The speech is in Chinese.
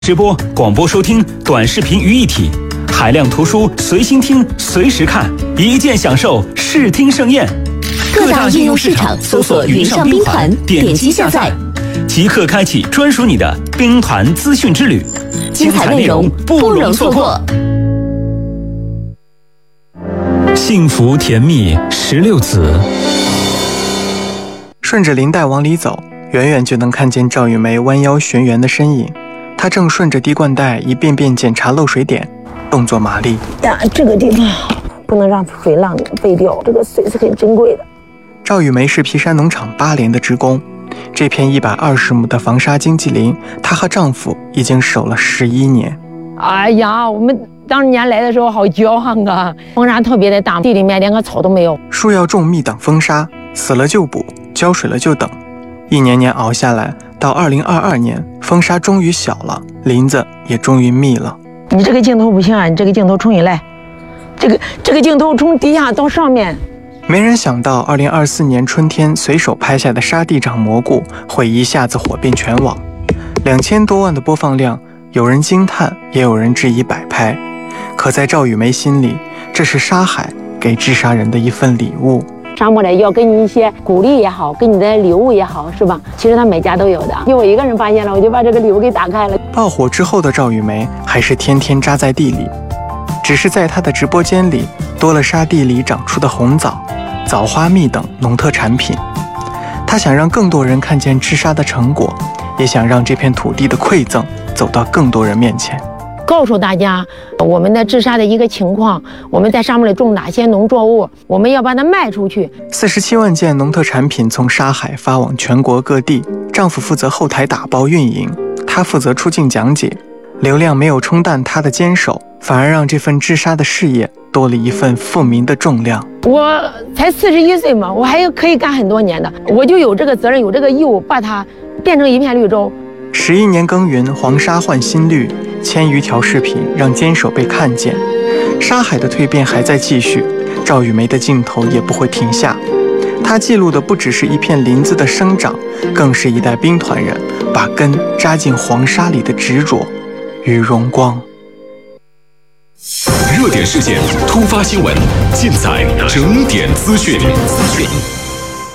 直播、广播收听、短视频于一体，海量图书随心听、随时看，一键享受视听盛宴。 各大应用市场搜索“云上兵团”，点击下载， 即刻开启专属你的兵团资讯之旅， 精彩内容不容错过。 幸福甜蜜16子。 顺着林带往里走，远远就能看见赵玉梅弯腰旋圆的身影。她正顺着滴灌带一遍遍检查漏水点，动作麻利。 呀，这个地方不能让水浪飞掉，这个水是很珍贵的。 赵玉梅是皮山农场8年的职工，这片120亩的防沙经济林，她和丈夫已经守了11年。 哎呀，我们当年来的时候好骄傲啊！风沙特别的大，地里面连个草都没有。 树要种密挡风沙，死了就补，浇水了就等，一年年熬下来，到2022年，风沙终于小了，林子也终于密了。 你这个镜头不行啊，你这个镜头重新来，这个镜头从底下到上面。 没人想到2024年春天随手拍下的沙地长蘑菇会一下子火遍全网，2000多万的播放量，有人惊叹，也有人质疑摆拍。可在赵玉梅心里，这是沙海给治沙人的一份礼物。 沙漠里要给你一些鼓励也好，给你的礼物也好，是吧？其实他每家都有的，因为我一个人发现了，我就把这个礼物给打开了。 爆火之后的赵玉梅还是天天扎在地里，只是在她的直播间里多了沙地里长出的红枣、枣花蜜等农特产品。她想让更多人看见治沙的成果，也想让这片土地的馈赠走到更多人面前， 告诉大家我们的治沙的一个情况，我们在沙漠里种哪些农作物，我们要把它卖出去。 47万件农特产品从沙海发往全国各地，丈夫负责后台打包运营，她负责出境讲解。流量没有冲淡她的坚守，反而让这份治沙的事业多了一份富民的重量。 我才41岁嘛，我还可以干很多年的，我就有这个责任，有这个义务把它变成一片绿洲。 11年耕耘，黄沙换新绿，1000余条视频让坚守被看见。沙海的蜕变还在继续，赵玉梅的镜头也不会停下。她记录的不只是一片林子的生长，更是一代兵团人把根扎进黄沙里的执着与荣光。 热点事件、突发新闻，尽在整点资讯。